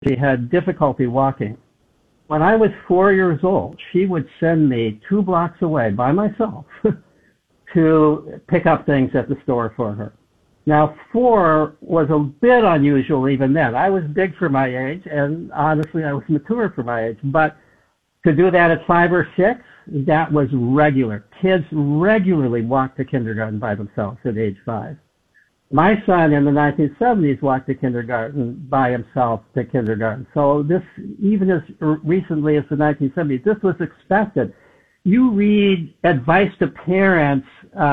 she had difficulty walking. When I was 4 years old, she would send me 2 blocks away by myself to pick up things at the store for her. Now, 4 was a bit unusual even then. I was big for my age, and honestly, I was mature for my age. But to do that at 5 or 6, that was regular. Kids regularly walked to kindergarten by themselves at age 5. My son in the 1970s walked to kindergarten by himself to kindergarten. So this, even as recently as the 1970s, this was expected. You read advice to parents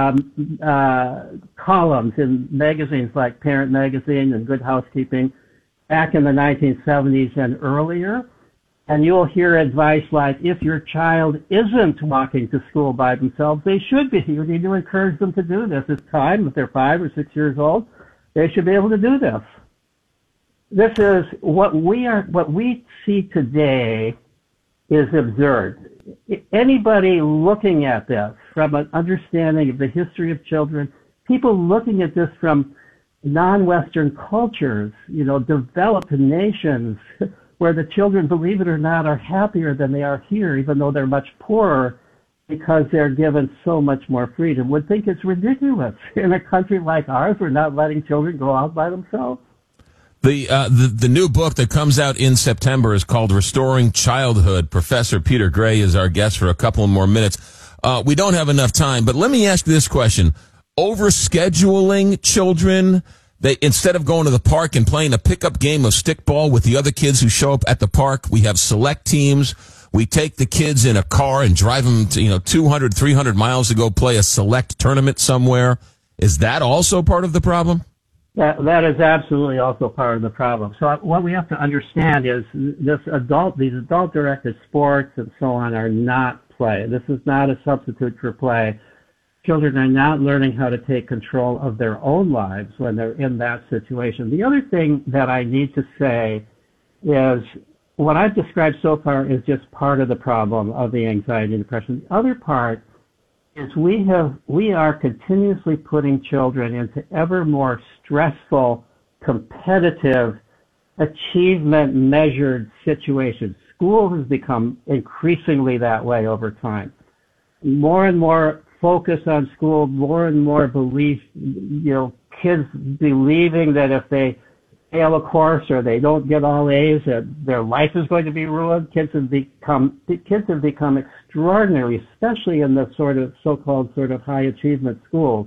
columns in magazines like Parent Magazine and Good Housekeeping back in the 1970s and earlier, and you'll hear advice like, if your child isn't walking to school by themselves, they should be. You need to encourage them to do this. It's time, if they're 5 or 6 years old, they should be able to do this. This is what we see today is absurd. Anybody looking at this from an understanding of the history of children, people looking at this from non-Western cultures, developed nations where the children, believe it or not, are happier than they are here, even though they're much poorer because they're given so much more freedom, would think it's ridiculous. In a country like ours, we're not letting children go out by themselves. The new book that comes out in September is called Restoring Childhood. Professor Peter Gray is our guest for a couple more minutes. We don't have enough time, but let me ask this question. Overscheduling children, instead of going to the park and playing a pickup game of stickball with the other kids who show up at the park, we have select teams. We take the kids in a car and drive them to, 200, 300 miles to go play a select tournament somewhere. Is that also part of the problem? That is absolutely also part of the problem. So what we have to understand is these adult-directed sports and so on are not play. This is not a substitute for play. Children are not learning how to take control of their own lives when they're in that situation. The other thing that I need to say is what I've described so far is just part of the problem of the anxiety and depression. The other part is we are continuously putting children into ever more stressful, competitive, achievement-measured situations. School has become increasingly that way over time. More and more focus on school, more and more belief, kids believing that if they fail a course or they don't get all A's, that their life is going to be ruined. Kids have become extraordinary, especially in the so-called high achievement schools.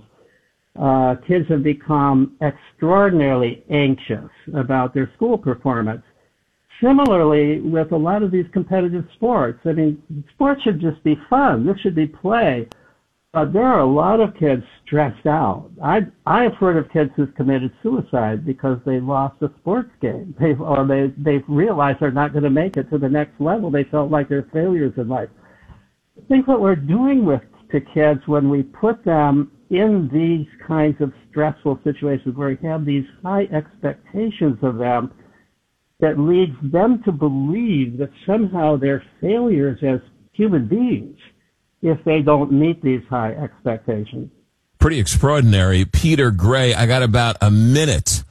Kids have become extraordinarily anxious about their school performance. Similarly, with a lot of these competitive sports, sports should just be fun. This should be play. But there are a lot of kids stressed out. I have heard of kids who've committed suicide because they lost a sports game, they've realized they're not going to make it to the next level. They felt like they're failures in life. I think what we're doing to kids when we put them in these kinds of stressful situations where we have these high expectations of them, that leads them to believe that somehow they're failures as human beings if they don't meet these high expectations. Pretty extraordinary. Peter Gray, I got about a minute.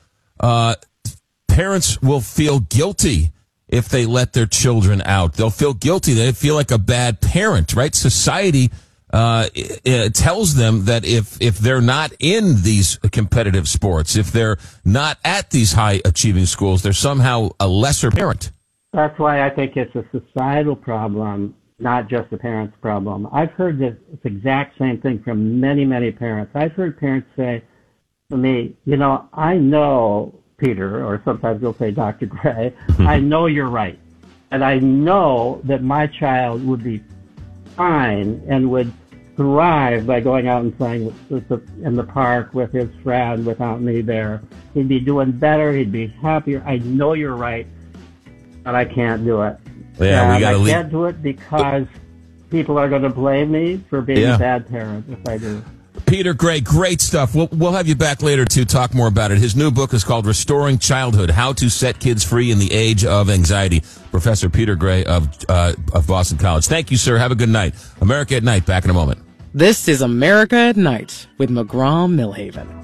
Parents will feel guilty if they let their children out. They'll feel guilty. They feel like a bad parent, right? Society it tells them that if they're not in these competitive sports, if they're not at these high achieving schools, they're somehow a lesser parent. That's why I think it's a societal problem, not just a parent's problem. I've heard this exact same thing from many, many parents. I've heard parents say to me, I know, Peter, or sometimes they'll say Dr. Gray, I know you're right. And I know that my child would be fine and would thrive by going out and playing in the park with his friend without me there. He'd be doing better. He'd be happier. I know you're right, but I can't do it. Yeah, I can't do it because people are going to blame me for being a bad parent if I do. Peter Gray, great stuff. We'll have you back later to talk more about it. His new book is called Restoring Childhood, How to Set Kids Free in the Age of Anxiety. Professor Peter Gray of Boston College. Thank you, sir. Have a good night. America at Night, back in a moment. This is America at Night with McGraw-Milhaven.